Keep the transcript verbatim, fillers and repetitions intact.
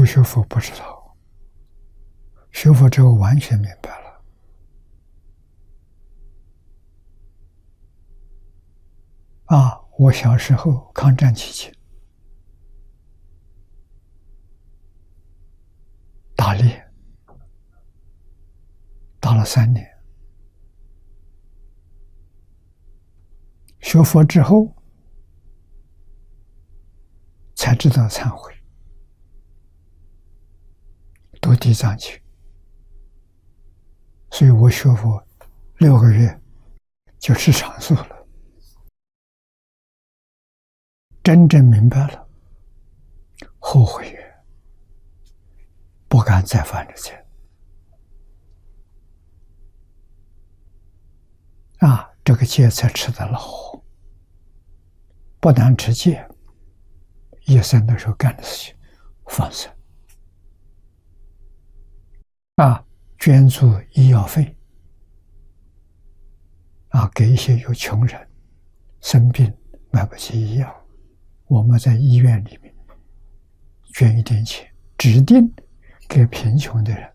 不学佛不知道，学佛之后完全明白了。啊，我小时候抗战期间打猎，打了三年，学佛之后才知道忏悔，读地藏经。所以我学佛六个月就吃长素了，真正明白了，后悔不敢再犯这戒。啊，这个戒才吃得牢，不但吃戒，一生的时候干的事情放生，啊，捐助医药费，啊，给一些有穷人生病买不起医药，我们在医院里面捐一点钱，指定给贫穷的人